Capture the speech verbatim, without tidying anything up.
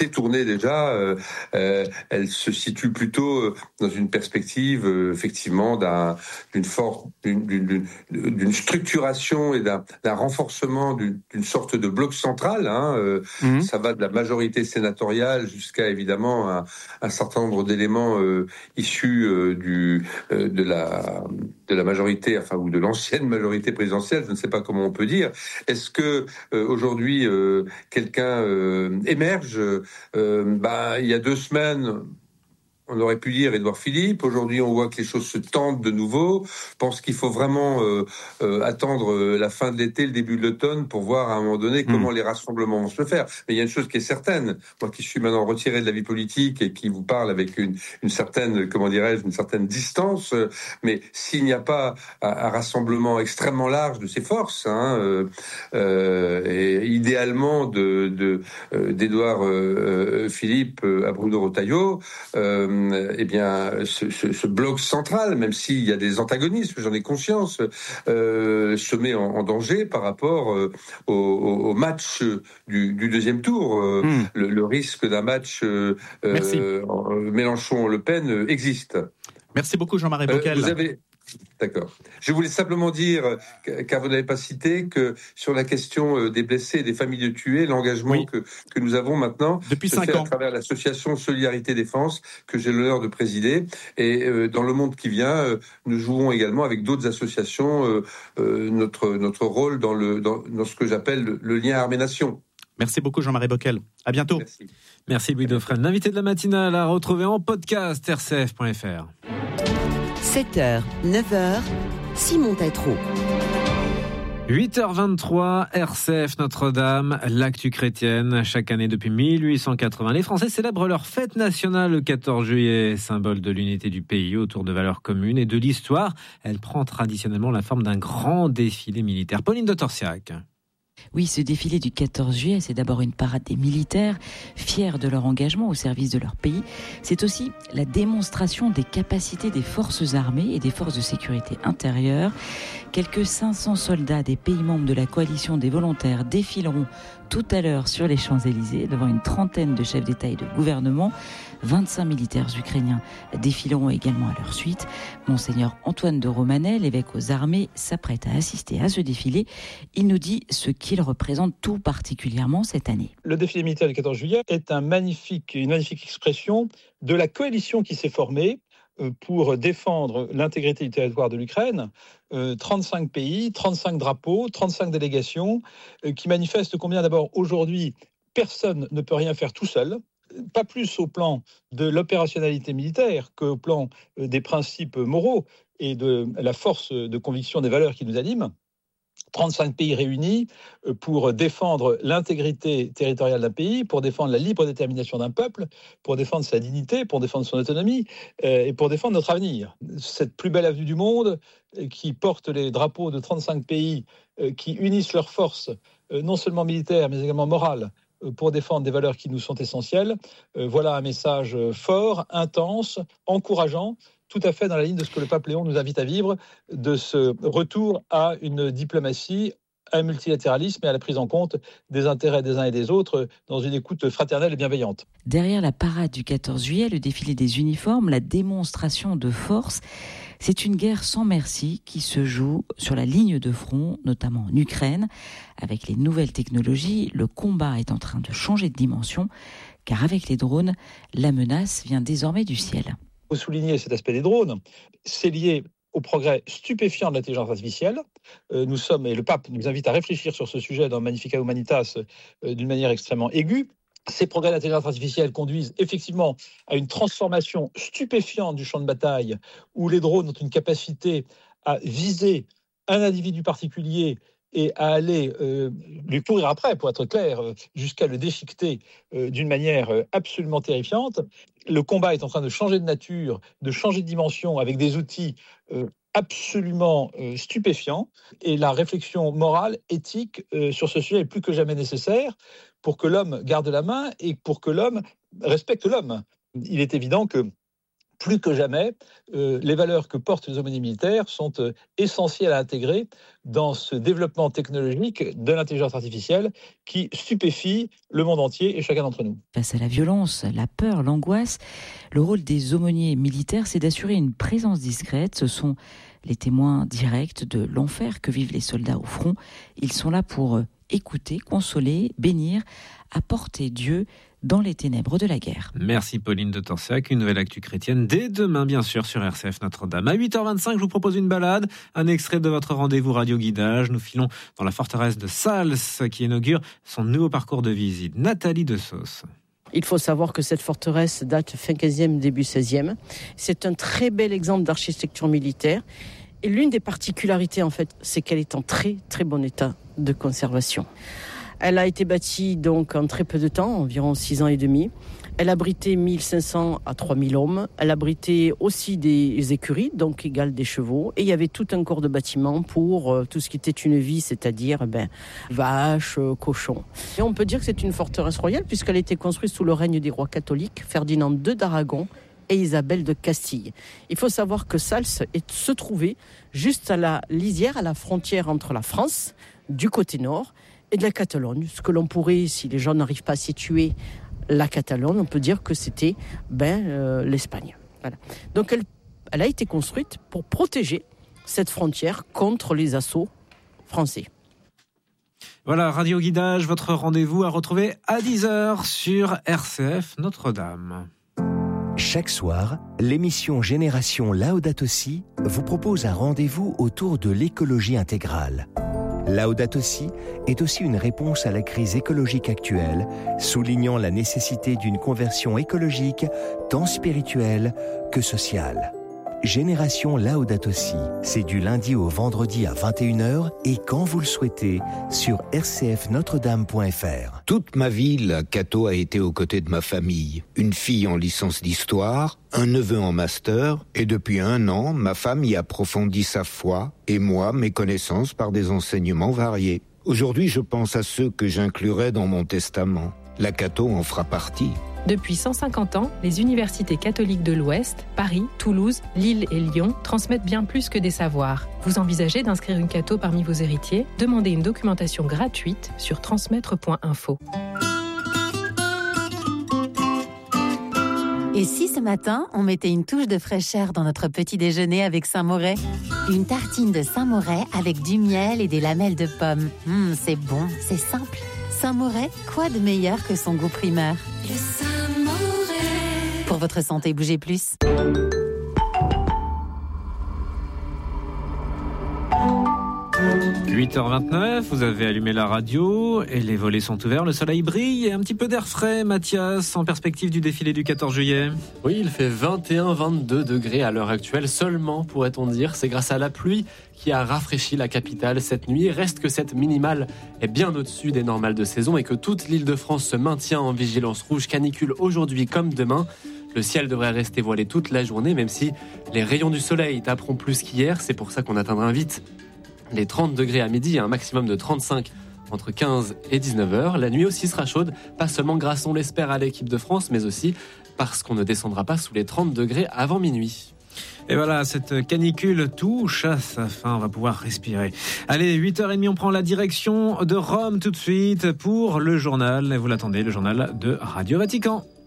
détournée déjà. Euh, euh, elle se situe plutôt dans une perspective, euh, effectivement, d'un, d'une force, d'une, d'une, d'une structuration et d'un, d'un renforcement d'une, d'une sorte de bloc central. Hein, euh, mmh. Ça va de la majorité sénatoriale jusqu'à évidemment un, un certain nombre d'éléments euh, issus euh, du euh, de la de la majorité, enfin ou de l'ancienne majorité présidentielle. Je ne sais pas comment on peut dire. Est-ce que euh, aujourd'hui euh, quelqu'un euh, émerge? Euh, bah, il y a deux semaines, on aurait pu dire Édouard Philippe. Aujourd'hui, on voit que les choses se tendent de nouveau. Je pense qu'il faut vraiment euh, euh, attendre la fin de l'été, le début de l'automne, pour voir à un moment donné comment mmh. les rassemblements vont se faire. Mais il y a une chose qui est certaine. Moi qui suis maintenant retiré de la vie politique et qui vous parle avec une, une certaine, comment dirais-je, une certaine distance, euh, mais s'il n'y a pas un, un rassemblement extrêmement large de ces forces, hein, euh, euh, et idéalement de, de, euh, d'Édouard euh, Philippe à Bruno Retailleau, euh, eh bien, ce, ce, ce bloc central, même s'il y a des antagonismes, j'en ai conscience, euh, se met en, en danger par rapport euh, au, au match du, du deuxième tour. Euh, mmh. le, le risque d'un match euh, euh, Mélenchon-Le Pen existe. Merci beaucoup, Jean-Marie Bockel. Euh, vous avez... D'accord. Je voulais simplement dire, car vous n'avez pas cité, que sur la question des blessés et des familles de tués, l'engagement oui. que, que nous avons maintenant depuis se cinq fait ans à travers l'association Solidarité Défense, que j'ai l'honneur de présider. Et euh, dans le monde qui vient, euh, nous jouerons également avec d'autres associations euh, euh, notre, notre rôle dans, le, dans, dans ce que j'appelle le, le lien armée-nation. Merci beaucoup, Jean-Marie Bockel. À bientôt. Merci. Merci Louis Dauphren. L'invité de la matinale à retrouver en podcast r c f point f r. sept heures, neuf heures, Simon Tétrault. huit heures vingt-trois, R C F Notre-Dame, l'actu chrétienne. Chaque année depuis mille huit cent quatre-vingts, les Français célèbrent leur fête nationale le quatorze juillet, symbole de l'unité du pays autour de valeurs communes et de l'histoire. Elle prend traditionnellement la forme d'un grand défilé militaire. Pauline de Torsiac. Oui, ce défilé du quatorze juillet, c'est d'abord une parade des militaires, fiers de leur engagement au service de leur pays. C'est aussi la démonstration des capacités des forces armées et des forces de sécurité intérieure. Quelques cinq cents soldats des pays membres de la coalition des volontaires défileront tout à l'heure sur les Champs-Élysées devant une trentaine de chefs d'État et de gouvernement. vingt-cinq militaires ukrainiens défileront également à leur suite. Monseigneur Antoine de Romanet, l'évêque aux armées, s'apprête à assister à ce défilé. Il nous dit ce qu'il représente tout particulièrement cette année. Le défilé militaire du quatorze juillet est un magnifique, une magnifique expression de la coalition qui s'est formée pour défendre l'intégrité du territoire de l'Ukraine. Euh, trente-cinq pays, trente-cinq drapeaux, trente-cinq délégations euh, qui manifestent combien d'abord aujourd'hui personne ne peut rien faire tout seul, pas plus au plan de l'opérationnalité militaire qu'au plan euh, des principes moraux et de la force de conviction des valeurs qui nous animent. trente-cinq pays réunis pour défendre l'intégrité territoriale d'un pays, pour défendre la libre détermination d'un peuple, pour défendre sa dignité, pour défendre son autonomie euh, et pour défendre notre avenir. Cette plus belle avenue du monde euh, qui porte les drapeaux de trente-cinq pays euh, qui unissent leurs forces, euh, non seulement militaires mais également morales, euh, pour défendre des valeurs qui nous sont essentielles. Euh, voilà un message fort, intense, encourageant, tout à fait dans la ligne de ce que le pape Léon nous invite à vivre, de ce retour à une diplomatie, à un multilatéralisme et à la prise en compte des intérêts des uns et des autres dans une écoute fraternelle et bienveillante. Derrière la parade du quatorze juillet, le défilé des uniformes, la démonstration de force, c'est une guerre sans merci qui se joue sur la ligne de front, notamment en Ukraine. Avec les nouvelles technologies, le combat est en train de changer de dimension, car avec les drones, la menace vient désormais du ciel. Il faut souligner cet aspect des drones. C'est lié au progrès stupéfiant de l'intelligence artificielle. Euh, nous sommes, et le pape nous invite à réfléchir sur ce sujet dans Magnificat Humanitas euh, d'une manière extrêmement aiguë. Ces progrès d'intelligence artificielle conduisent effectivement à une transformation stupéfiante du champ de bataille où les drones ont une capacité à viser un individu particulier et à aller euh, lui courir après, pour être clair, euh, jusqu'à le déchiqueter euh, d'une manière euh, absolument terrifiante. Le combat est en train de changer de nature, de changer de dimension avec des outils euh, absolument euh, stupéfiants. Et la réflexion morale, éthique euh, sur ce sujet est plus que jamais nécessaire pour que l'homme garde la main et pour que l'homme respecte l'homme. Il est évident que plus que jamais, euh, les valeurs que portent les aumôniers militaires sont euh, essentielles à intégrer dans ce développement technologique de l'intelligence artificielle qui stupéfie le monde entier et chacun d'entre nous. Face à la violence, la peur, l'angoisse, le rôle des aumôniers militaires, c'est d'assurer une présence discrète. Ce sont les témoins directs de l'enfer que vivent les soldats au front. Ils sont là pour écouter, consoler, bénir, apporter Dieu dans les ténèbres de la guerre. Merci Pauline de Torsiac, une nouvelle actu chrétienne dès demain bien sûr sur R C F Notre-Dame. À huit heures vingt-cinq, je vous propose une balade, un extrait de votre rendez-vous radio guidage. Nous filons dans la forteresse de Sals qui inaugure son nouveau parcours de visite. Nathalie de Sauce. Il faut savoir que cette forteresse date fin quinzième, début seizième. C'est un très bel exemple d'architecture militaire. Et l'une des particularités, en fait, c'est qu'elle est en très, très bon état de conservation. Elle a été bâtie donc en très peu de temps, environ six ans et demi. Elle abritait mille cinq cents à trois mille hommes. Elle abritait aussi des écuries, donc égale des chevaux. Et il y avait tout un corps de bâtiments pour euh, tout ce qui était une vie, c'est-à-dire ben, vaches, euh, cochons. Et on peut dire que c'est une forteresse royale puisqu'elle a été construite sous le règne des rois catholiques, Ferdinand deux d'Aragon et Isabelle de Castille. Il faut savoir que Sals est, se trouvait juste à la lisière, à la frontière entre la France, du côté nord, et de la Catalogne. Ce que l'on pourrait, si les gens n'arrivent pas à situer la Catalogne, on peut dire que c'était ben, euh, l'Espagne. Voilà. Donc elle, elle a été construite pour protéger cette frontière contre les assauts français. Voilà, Radio Guidage, votre rendez-vous à retrouver à dix heures sur R C F Notre-Dame. Chaque soir, l'émission Génération Laudato Si vous propose un rendez-vous autour de l'écologie intégrale. Laudato Si est aussi une réponse à la crise écologique actuelle, soulignant la nécessité d'une conversion écologique tant spirituelle que sociale. Génération Laudato Si, c'est du lundi au vendredi à vingt et une heures et quand vous le souhaitez sur r c f notre dame point f r. Toute ma vie, la Cato a été aux côtés de ma famille. Une fille en licence d'histoire, un neveu en master, et depuis un an, ma femme y approfondit sa foi, et moi, mes connaissances par des enseignements variés. Aujourd'hui, je pense à ceux que j'inclurai dans mon testament. La Cato en fera partie. Depuis cent cinquante ans, les universités catholiques de l'Ouest, Paris, Toulouse, Lille et Lyon transmettent bien plus que des savoirs. Vous envisagez d'inscrire une Cato parmi vos héritiers ? Demandez une documentation gratuite sur transmettre point info. Et si ce matin, on mettait une touche de fraîcheur dans notre petit déjeuner avec Saint-Moret ? Une tartine de Saint-Moret avec du miel et des lamelles de pommes. Mmh, c'est bon, c'est simple. Saint-Moret, quoi de meilleur que son goût primeur ? Le Saint-Moret. Pour votre santé, bougez plus. huit heures vingt-neuf, vous avez allumé la radio et les volets sont ouverts, le soleil brille et un petit peu d'air frais. Mathias, en perspective du défilé du quatorze juillet. Oui, il fait vingt et un à vingt-deux degrés à l'heure actuelle, seulement pourrait-on dire. C'est grâce à la pluie qui a rafraîchi la capitale cette nuit. Reste que cette minimale est bien au-dessus des normales de saison et que toute l'Île-de-France se maintient en vigilance rouge canicule aujourd'hui comme demain. Le ciel devrait rester voilé toute la journée, même si les rayons du soleil taperont plus qu'hier. C'est pour ça qu'on atteindra vite les trente degrés à midi et un maximum de trente-cinq entre quinze et dix-neuf heures. La nuit aussi sera chaude, pas seulement grâce, on l'espère, à l'équipe de France, mais aussi parce qu'on ne descendra pas sous les trente degrés avant minuit. Et voilà, cette canicule touche à sa fin, on va pouvoir respirer. Allez, huit heures trente, on prend la direction de Rome tout de suite pour le journal, et vous l'attendez, le journal de Radio Vatican.